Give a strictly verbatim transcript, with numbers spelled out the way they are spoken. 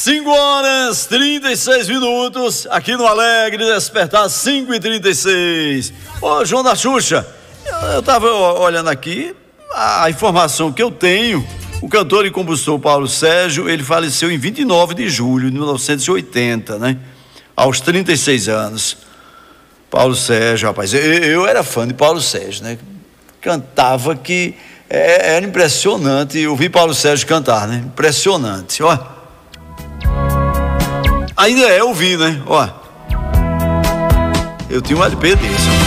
cinco horas trinta e seis minutos, aqui no Alegre Despertar, cinco e trinta e seis. Ô, João da Xuxa, eu, eu tava olhando aqui, a informação que eu tenho, o cantor e compositor Paulo Sérgio, ele faleceu em vinte e nove de julho de mil novecentos e oitenta, né? Aos trinta e seis anos. Paulo Sérgio, rapaz, eu, eu era fã de Paulo Sérgio, né? Cantava que é, era impressionante ouvir Paulo Sérgio cantar, né? Impressionante, ó. Ainda é ouvir, né? Ó. Eu tinha um L P desse.